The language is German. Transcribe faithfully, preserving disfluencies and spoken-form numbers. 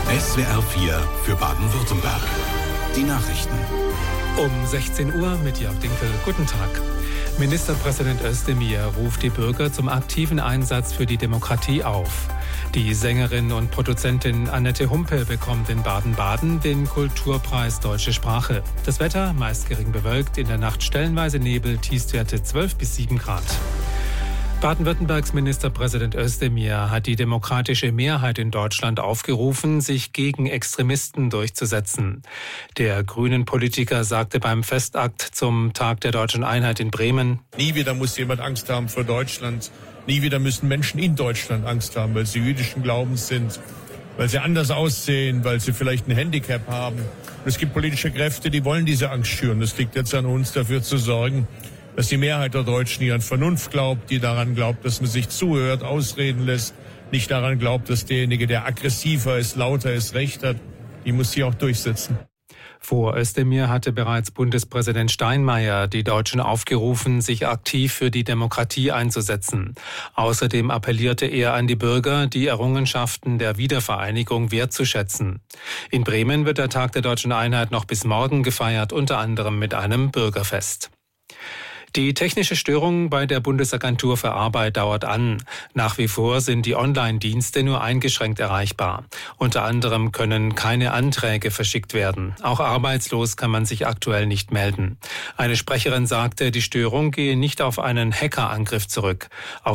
S W R vier für Baden-Württemberg. Die Nachrichten. Um sechzehn Uhr mit Jörg Dinkel. Guten Tag. Ministerpräsident Özdemir ruft die Bürger zum aktiven Einsatz für die Demokratie auf. Die Sängerin und Produzentin Annette Humpe bekommt in Baden-Baden den Kulturpreis Deutsche Sprache. Das Wetter meist gering bewölkt, in der Nacht stellenweise Nebel, Tiefstwerte zwölf bis sieben Grad. Baden-Württembergs Ministerpräsident Özdemir hat die demokratische Mehrheit in Deutschland aufgerufen, sich gegen Extremisten durchzusetzen. Der Grünen-Politiker sagte beim Festakt zum Tag der Deutschen Einheit in Bremen: Nie wieder muss jemand Angst haben vor Deutschland. Nie wieder müssen Menschen in Deutschland Angst haben, weil sie jüdischen Glaubens sind, weil sie anders aussehen, weil sie vielleicht ein Handicap haben. Und es gibt politische Kräfte, die wollen diese Angst schüren. Es liegt jetzt an uns, dafür zu sorgen, dass die Mehrheit der Deutschen, die an Vernunft glaubt, die daran glaubt, dass man sich zuhört, ausreden lässt, nicht daran glaubt, dass derjenige, der aggressiver ist, lauter ist, Recht hat, die muss sie auch durchsetzen. Vor Özdemir hatte bereits Bundespräsident Steinmeier die Deutschen aufgerufen, sich aktiv für die Demokratie einzusetzen. Außerdem appellierte er an die Bürger, die Errungenschaften der Wiedervereinigung wertzuschätzen. In Bremen wird der Tag der Deutschen Einheit noch bis morgen gefeiert, unter anderem mit einem Bürgerfest. Die technische Störung bei der Bundesagentur für Arbeit dauert an. Nach wie vor sind die Online-Dienste nur eingeschränkt erreichbar. Unter anderem können keine Anträge verschickt werden. Auch arbeitslos kann man sich aktuell nicht melden. Eine Sprecherin sagte, die Störung gehe nicht auf einen Hackerangriff zurück. Auf